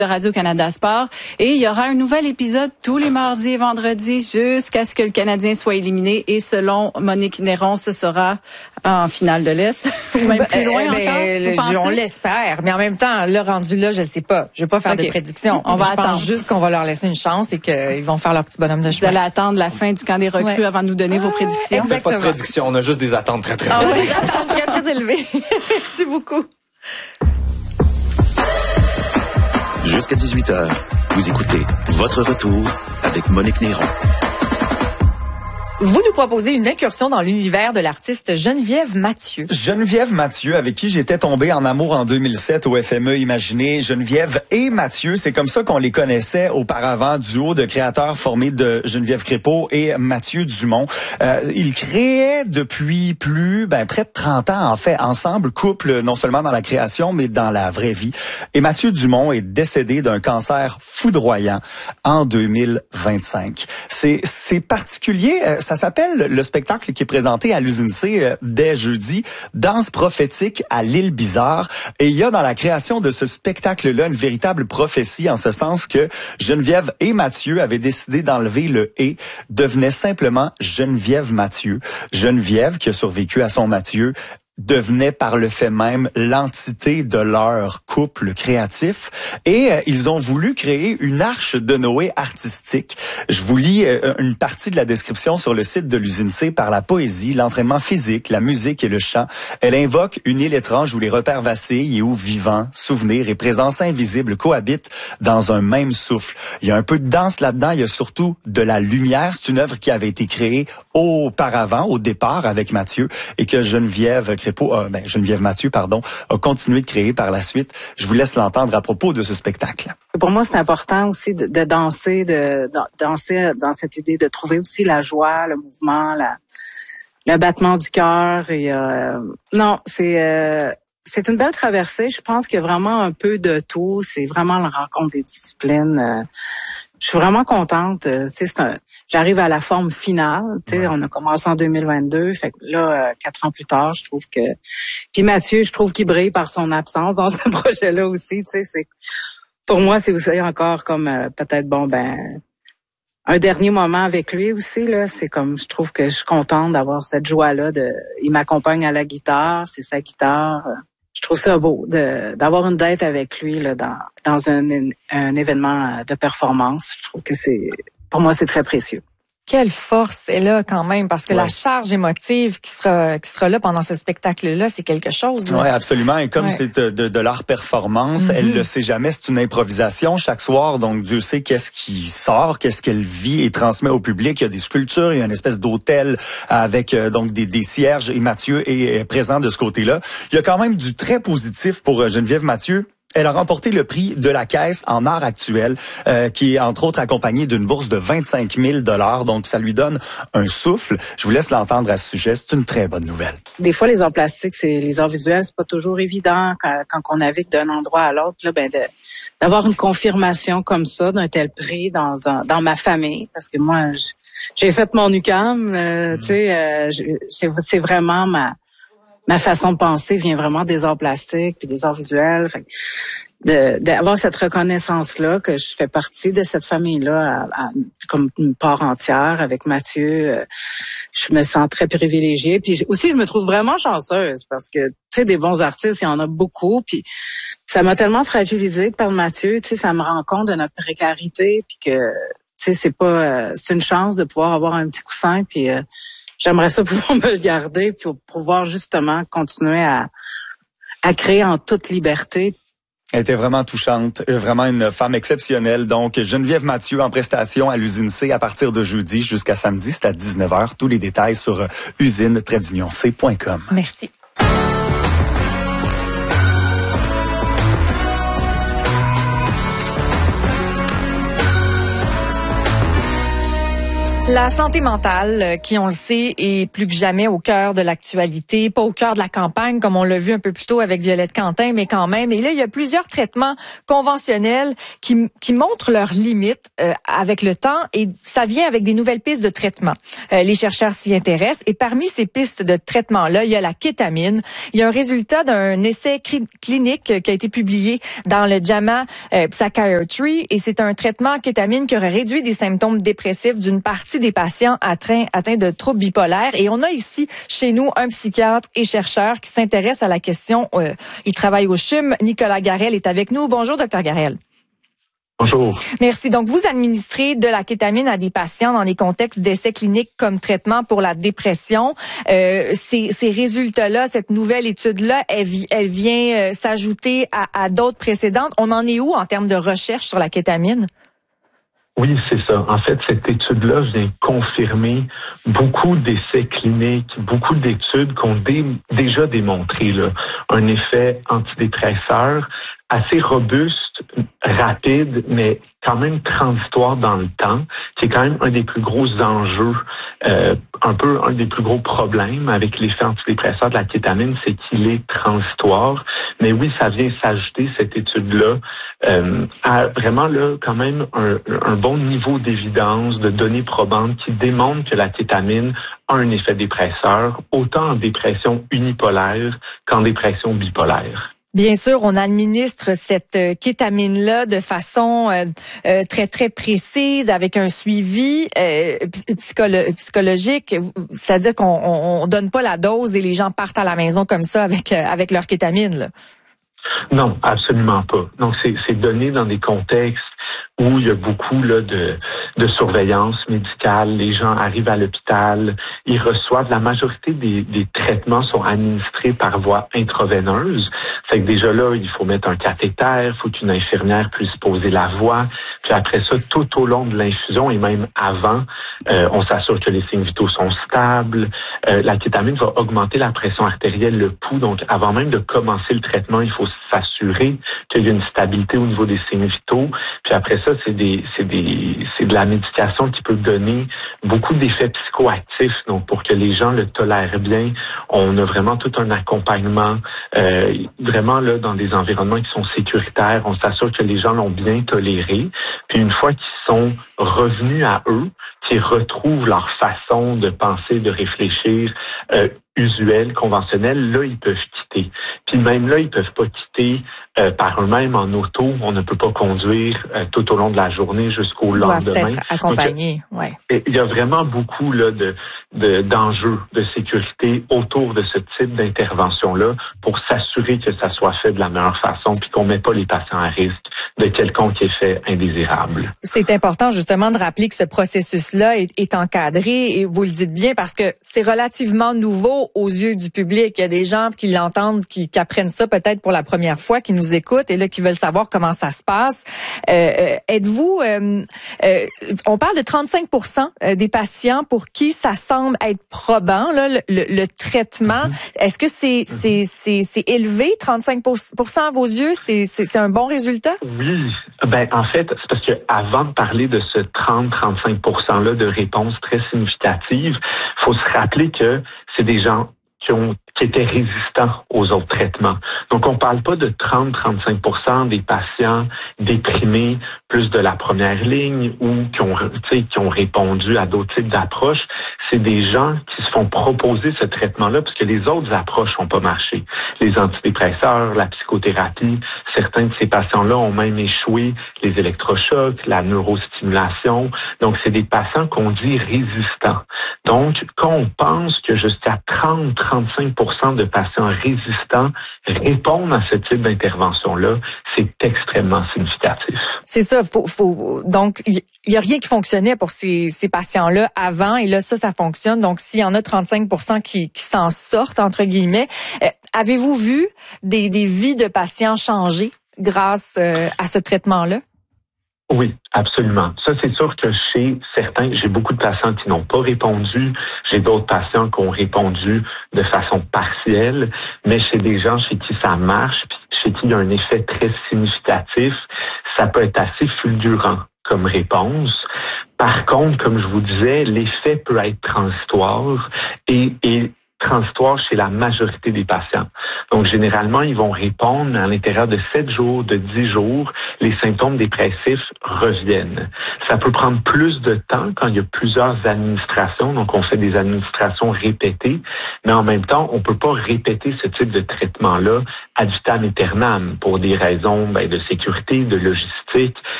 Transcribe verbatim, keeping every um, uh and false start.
de Radio-Canada Sport. Et il y aura un nouvel épisode tous les mardis et vendredis jusqu'à ce que le Canadien soit éliminé. Et selon Monique Néron, ce sera en finale de l'Est. Ou même plus loin ben, encore, ben, on l'espère. Mais en même temps, le rendu là, je sais pas. Je vais pas faire okay. de prédictions. On va je attendre. pense juste qu'on va leur laisser une chance et qu'ils vont faire leur petit bonhomme de chemin. Vous allez attendre la fin du camp des recrues ouais. avant de nous donner ah, vos prédictions. On fait pas de prédictions. On a juste des attentes très, très ah, élevées. Des attentes très, très élevées. Merci beaucoup. Jusqu'à dix-huit heures, vous écoutez Votre Retour avec Monique Néron. Vous nous proposez une incursion dans l'univers de l'artiste Geneviève Mathieu. Geneviève Mathieu, avec qui j'étais tombé en amour en deux mille sept au F M E Imaginez. Geneviève et Mathieu, c'est comme ça qu'on les connaissait auparavant, duo de créateurs formés de Geneviève Crépeau et Mathieu Dumont. Euh, ils créaient depuis plus, ben, près de trente ans, en fait, ensemble, couple, non seulement dans la création, mais dans la vraie vie. Et Mathieu Dumont est décédé d'un cancer foudroyant en deux mille vingt-cinq. C'est, c'est particulier, euh, ça s'appelle le spectacle qui est présenté à l'Usine C euh, dès jeudi, Danse prophétique à l'île Bizarre. Et il y a dans la création de ce spectacle-là une véritable prophétie en ce sens que Geneviève et Mathieu avaient décidé d'enlever le « et », devenait simplement Geneviève Mathieu. Geneviève qui a survécu à son Mathieu devenait par le fait même l'entité de leur couple créatif et euh, ils ont voulu créer une arche de Noé artistique. Je vous lis euh, une partie de la description sur le site de l'Usine C. Par la poésie, l'entraînement physique, la musique et le chant, elle invoque une île étrange où les repères vacillent et où vivants, souvenirs et présences invisibles cohabitent dans un même souffle. Il y a un peu de danse là-dedans, il y a surtout de la lumière. C'est une œuvre qui avait été créée auparavant, au départ avec Mathieu et que Geneviève Crépeau, euh, ben, Geneviève Mathieu, pardon, a continué de créer par la suite. Je vous laisse l'entendre à propos de ce spectacle. Pour moi, c'est important aussi de, de danser, de, de danser dans cette idée de trouver aussi la joie, le mouvement, la, le battement du cœur. Et euh, non, c'est euh, c'est une belle traversée. Je pense qu'il y a vraiment un peu de tout. C'est vraiment la rencontre des disciplines. Euh, je suis vraiment contente. Euh, tu sais, c'est un, j'arrive à la forme finale. Tu sais, ouais. On a commencé en deux mille vingt-deux. Fait que là, euh, quatre ans plus tard, je trouve que. Puis Mathieu, je trouve qu'il brille par son absence dans ce projet-là aussi. Tu sais, c'est pour moi, c'est aussi encore comme euh, peut-être bon ben un dernier moment avec lui aussi là. C'est comme je trouve que je suis contente d'avoir cette joie-là. De, il m'accompagne à la guitare, c'est sa guitare. Euh, Je trouve ça beau de d'avoir une date avec lui là dans dans un un événement de performance. Je trouve que c'est pour moi c'est très précieux. Quelle force est là quand même parce que ouais. la charge émotive qui sera qui sera là pendant ce spectacle-là, c'est quelque chose. Oui, absolument. Et comme ouais. c'est de, de, de leur performance, mm-hmm. elle le sait jamais, c'est une improvisation chaque soir. Donc Dieu sait qu'est-ce qui sort, qu'est-ce qu'elle vit et transmet au public. Il y a des sculptures, il y a une espèce d'hôtel avec euh, donc des, des cierges et Mathieu est, est présent de ce côté-là. Il y a quand même du très positif pour euh, Geneviève Mathieu. Elle a remporté le prix de la Caisse en art actuel, euh, qui est entre autres accompagné d'une bourse de vingt-cinq mille dollars. Donc, ça lui donne un souffle. Je vous laisse l'entendre à ce sujet. C'est une très bonne nouvelle. Des fois, les arts plastiques, c'est les arts visuels, c'est pas toujours évident quand, quand on navigue d'un endroit à l'autre. Là, ben, de, d'avoir une confirmation comme ça d'un tel prix dans un, dans ma famille, parce que moi, j'ai fait mon U Q A M. Euh, mmh. Tu sais, euh, c'est, c'est vraiment ma Ma façon de penser vient vraiment des arts plastiques puis des arts visuels. Fait de, d'avoir cette reconnaissance-là que je fais partie de cette famille-là à, à, comme une part entière avec Mathieu, euh, je me sens très privilégiée. Puis aussi, je me trouve vraiment chanceuse parce que, tu sais, des bons artistes, il y en a beaucoup. Puis ça m'a tellement fragilisée de parler de Mathieu. Tu sais, ça me rend compte de notre précarité puis que, tu sais, c'est pas, euh, c'est une chance de pouvoir avoir un petit coussin puis euh, j'aimerais ça pouvoir me le garder pour pouvoir justement continuer à, à créer en toute liberté. Elle était vraiment touchante, vraiment une femme exceptionnelle. Donc, Geneviève Mathieu en prestation à l'Usine C à partir de jeudi jusqu'à samedi, c'est à dix-neuf heures. Tous les détails sur usine tiret union c point com. Merci. La santé mentale, qui, on le sait, est plus que jamais au cœur de l'actualité, pas au cœur de la campagne, comme on l'a vu un peu plus tôt avec Violette Quentin, mais quand même. Et là, il y a plusieurs traitements conventionnels qui, qui montrent leurs limites euh, avec le temps, et ça vient avec des nouvelles pistes de traitement. Euh, les chercheurs s'y intéressent, et parmi ces pistes de traitement-là, il y a la kétamine. Il y a un résultat d'un essai cri- clinique qui a été publié dans le JAMA euh, Psychiatry, et c'est un traitement kétamine qui aurait réduit des symptômes dépressifs d'une partie des patients atteints, atteints de troubles bipolaires. Et on a ici, chez nous, un psychiatre et chercheur qui s'intéresse à la question. Euh, il travaille au C H U M. Nicolas Garel est avec nous. Bonjour, docteur Garel. Bonjour. Merci. Donc, vous administrez de la kétamine à des patients dans des contextes d'essais cliniques comme traitement pour la dépression. Euh, ces, ces résultats-là, cette nouvelle étude-là, elle, elle vient euh, s'ajouter à, à d'autres précédentes. On en est où en termes de recherche sur la kétamine? Oui, c'est ça. En fait, cette étude-là vient confirmer beaucoup d'essais cliniques, beaucoup d'études qui ont dé- déjà démontré là, un effet antidépresseur assez robuste, rapide, mais quand même transitoire dans le temps, qui est quand même un des plus gros enjeux, euh, un peu un des plus gros problèmes avec l'effet antidépresseur de la kétamine, c'est qu'il est transitoire. Mais oui, ça vient s'ajouter, cette étude-là, euh, à vraiment là quand même un, un bon niveau d'évidence, de données probantes qui démontrent que la kétamine a un effet dépresseur, autant en dépression unipolaire qu'en dépression bipolaire. Bien sûr, on administre cette euh, kétamine-là de façon euh, euh, très, très précise, avec un suivi euh, psycholo- psychologique. C'est-à-dire qu'on on, on donne pas la dose et les gens partent à la maison comme ça avec, euh, avec leur kétamine, là. Non, absolument pas. Donc, c'est, c'est donné dans des contextes où il y a beaucoup là, de, de surveillance médicale. Les gens arrivent à l'hôpital, ils reçoivent, la majorité des, des traitements sont administrés par voie intraveineuse. Fait que déjà là, il faut mettre un cathéter, il faut qu'une infirmière puisse poser la voix. Puis après ça, tout au long de l'infusion et même avant, euh, on s'assure que les signes vitaux sont stables. Euh, la kétamine va augmenter la pression artérielle, le pouls. Donc, avant même de commencer le traitement, il faut s'assurer qu'il y a une stabilité au niveau des signes vitaux. Puis après ça, c'est des, c'est des, c'est de la médication qui peut donner beaucoup d'effets psychoactifs. Donc, pour que les gens le tolèrent bien, on a vraiment tout un accompagnement, euh, vraiment là dans des environnements qui sont sécuritaires. On s'assure que les gens l'ont bien toléré. Puis une fois qu'ils sont revenus à eux, qu'ils retrouvent leur façon de penser, de réfléchir euh, usuelle, conventionnelle, là, ils peuvent quitter. Puis même là, ils peuvent pas quitter euh, par eux-mêmes en auto. On ne peut pas conduire euh, tout au long de la journée jusqu'au lendemain. Ils doivent être accompagnés, oui. Il y a vraiment beaucoup là de, de d'enjeux de sécurité autour de ce type d'intervention-là pour s'assurer que ça soit fait de la meilleure façon puis qu'on met pas les patients à risque de quelconque effet indésirable. C'est important justement de rappeler que ce processus-là est, est encadré, et vous le dites bien, parce que c'est relativement nouveau aux yeux du public. Il y a des gens qui l'entendent, qui, qui apprennent ça peut-être pour la première fois, qui nous écoutent et là qui veulent savoir comment ça se passe. Euh, euh, êtes-vous, euh, euh, on parle de trente-cinq pour cent des patients pour qui ça semble être probant, là, le, le, le traitement. Mm-hmm. Est-ce que c'est, mm-hmm. c'est, c'est, c'est élevé, trente-cinq pour cent à vos yeux? C'est, c'est, c'est un bon résultat? Oui. Ben, en fait, c'est parce que avant de parler de ce trente à trente-cinq pour cent-là de réponses très significatives, faut se rappeler que c'est des gens qui ont qui étaient résistants aux autres traitements. Donc, on parle pas de trente à trente-cinq pour cent des patients déprimés plus de la première ligne ou qui ont, tu sais, qui ont répondu à d'autres types d'approches. C'est des gens qui se font proposer ce traitement-là parce que les autres approches n'ont pas marché. Les antidépresseurs, la psychothérapie, certains de ces patients-là ont même échoué, les électrochocs, la neurostimulation. Donc, c'est des patients qu'on dit résistants. Donc, quand on pense que jusqu'à trente à trente-cinq pour cent de patients résistants répondent à ce type d'intervention-là, c'est extrêmement significatif. C'est ça. Faut, faut, donc, il y a rien qui fonctionnait pour ces, ces patients-là avant, et là, ça, ça fonctionne. Donc, s'il y en a trente-cinq pour cent qui, qui s'en sortent, entre guillemets, euh, avez-vous vu des, des vies de patients changer grâce euh, à ce traitement-là? Oui, absolument. Ça, c'est sûr que chez certains, j'ai beaucoup de patients qui n'ont pas répondu. J'ai d'autres patients qui ont répondu de façon partielle. Mais chez des gens chez qui ça marche, puis chez qui il y a un effet très significatif, ça peut être assez fulgurant comme réponse. Par contre, comme je vous disais, l'effet peut être transitoire et, et transitoire chez la majorité des patients. Donc, généralement, ils vont répondre à l'intérieur de sept jours, de dix jours, les symptômes dépressifs reviennent. Ça peut prendre plus de temps quand il y a plusieurs administrations, donc on fait des administrations répétées, mais en même temps, on peut pas répéter ce type de traitement-là ad vitam aeternam pour des raisons ben, de sécurité, de logistique,